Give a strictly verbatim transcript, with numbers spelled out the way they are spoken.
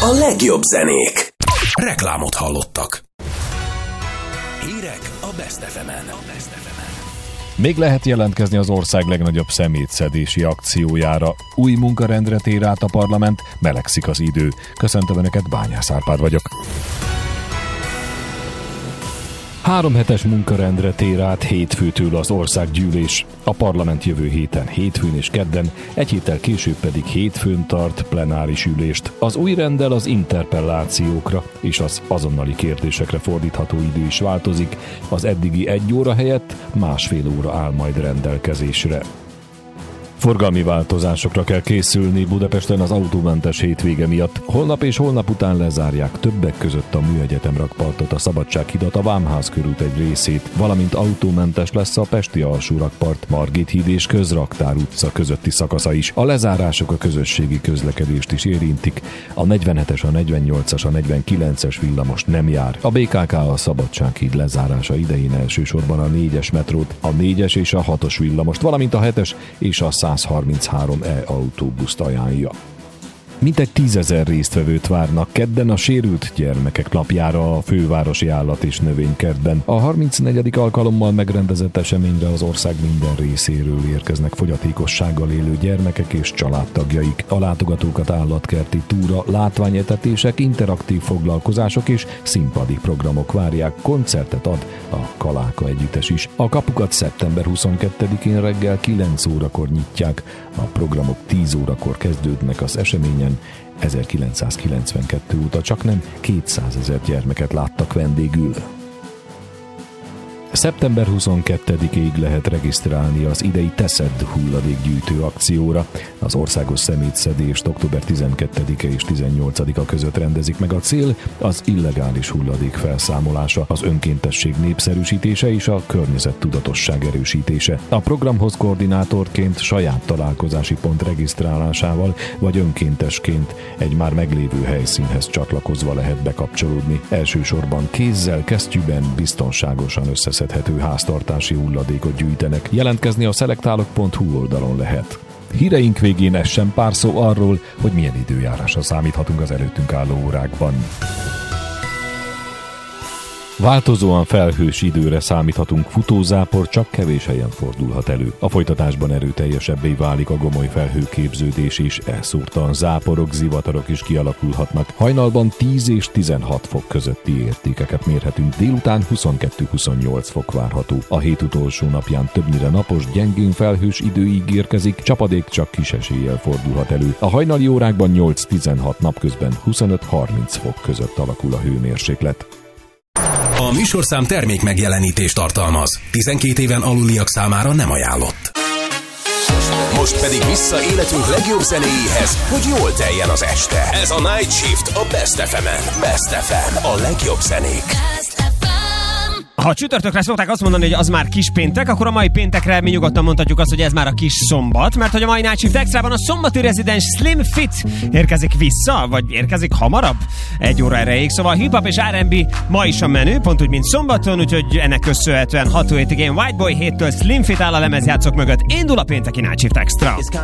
A legjobb zenék. Reklámot hallottak. Hírek a Best ef emen. Még lehet jelentkezni az ország legnagyobb szemétszedési akciójára. Új munkarendre tér át a parlament, melegszik az idő. Köszöntöm Önöket, Bányász Árpád vagyok. Három hetes munkarendre tér át hétfőtől az országgyűlés. A parlament jövő héten hétfőn és kedden, egy héttel később pedig hétfőn tart plenáris ülést. Az új renddel az interpellációkra és az azonnali kérdésekre fordítható idő is változik. Az eddigi egy óra helyett másfél óra áll majd rendelkezésre. Forgalmi változásokra kell készülni Budapesten az autómentes hétvége miatt. Holnap és holnap után lezárják többek között a Műegyetem rakpartot, a Szabadsághidat, a Vámház körút egy részét, valamint autómentes lesz a Pesti alsó rakpart, Margit híd és Közraktár utca közötti szakasza is. A lezárások a közösségi közlekedést is érintik. A negyvenhetes, a negyvennyolcas, a negyvenkilences villamos nem jár. A bé ká ká a Szabadsághíd lezárása idején elsősorban a négyes metrót, a négyes és a hatos villamost, valamint a hetes és a százharminchárom E autóbuszt ajánlja. Mintegy tízezer résztvevőt várnak kedden a sérült gyermekek napjára a fővárosi állat- és növénykertben. A harmincnegyedik alkalommal megrendezett eseményre az ország minden részéről érkeznek fogyatékossággal élő gyermekek és családtagjaik. A látogatókat állatkerti túra, látványetetések, interaktív foglalkozások és színpadi programok várják. Koncertet ad a Kaláka együttes is. A kapukat szeptember huszonkettedikén reggel kilenc órakor nyitják. A programok tíz órakor kezdődnek. Az eseményen ezerkilencszázkilencvenkettő óta csaknem kétszázezer gyermeket láttak vendégül. szeptember huszonkettedikéig lehet regisztrálni az idei Teszed hulladékgyűjtő akcióra. Az országos szemétszedést október tizenkettedike és tizennyolcadika között rendezik meg. A cél az illegális hulladék felszámolása, az önkéntesség népszerűsítése és a környezettudatosság erősítése. A programhoz koordinátorként saját találkozási pont regisztrálásával vagy önkéntesként egy már meglévő helyszínhez csatlakozva lehet bekapcsolódni. Elsősorban kézzel, kesztyűben, biztonságosan összeszedhető háztartási hulladékot gyűjtenek. Jelentkezni a szelektálok pont hu oldalon lehet. Híreink végén essen pár szó arról, hogy milyen időjárásra számíthatunk az előttünk álló órákban. Változóan felhős időre számíthatunk, futózápor csak kevés helyen fordulhat elő. A folytatásban erőteljesebbé válik a gomoly felhőképződés is, elszórtan záporok, zivatarok is kialakulhatnak. Hajnalban tíz és tizenhat fok közötti értékeket mérhetünk, délután huszonkettő-huszonnyolc fok várható. A hét utolsó napján többnyire napos, gyengén felhős idő ígérkezik, csapadék csak kis eséllyel fordulhat elő. A hajnali órákban nyolc-tizenhat, napközben huszonöt-harminc fok között alakul a hőmérséklet. A műsorszám termék megjelenítést tartalmaz. tizenkét éven aluliak számára nem ajánlott. Most pedig vissza életünk legjobb zenéjéhez, hogy jól teljen az este. Ez a Night Shift a Best ef emen. Best ef em, a legjobb zenék. Ha csütörtökre szokták azt mondani, hogy az már kis péntek, akkor a mai péntekre mi nyugodtan mondhatjuk azt, hogy ez már a kis szombat, mert hogy a mai Night Shift Extrában a szombati rezidens Slim Fit érkezik vissza, vagy érkezik hamarabb? Egy óra erejéig, szóval a hip-hop és er and bé ma is a menü, pont úgy, mint szombaton, úgyhogy ennek köszönhetően hat hétig én White Boy héttől Slim Fit áll a lemezjátszók mögött. Indul a pénteki Night Shift Extra.